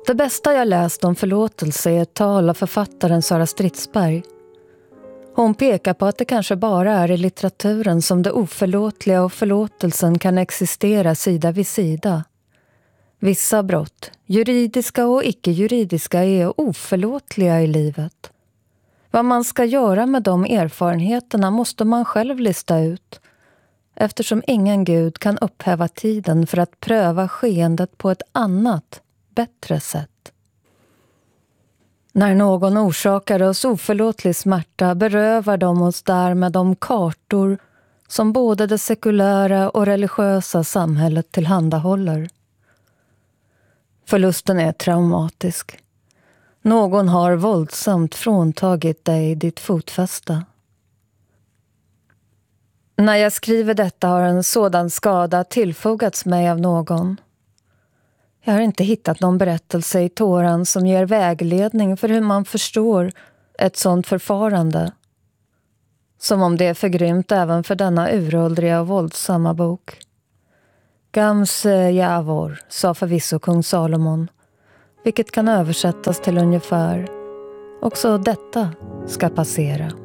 Det bästa jag läst om förlåtelse är ett tal av författaren Sara Stridsberg. Hon pekar på att det kanske bara är i litteraturen som det oförlåtliga och förlåtelsen kan existera sida vid sida. Vissa brott, juridiska och icke-juridiska, är oförlåtliga i livet. Vad man ska göra med de erfarenheterna måste man själv lista ut, eftersom ingen gud kan upphäva tiden för att pröva skeendet på ett annat, bättre sätt. När någon orsakar oss oförlåtlig smärta berövar de oss därmed de kartor som både det sekulära och religiösa samhället tillhandahåller. Förlusten är traumatisk. Någon har våldsamt fråntagit dig ditt fotfäste. När jag skriver detta har en sådan skada tillfogats mig av någon. Jag har inte hittat någon berättelse i Toran som ger vägledning för hur man förstår ett sådant förfarande. Som om det är för grymt även för denna uråldriga och våldsamma bok. Gams Javor, sa förvisso kung Salomon, vilket kan översättas till ungefär: också detta ska passera.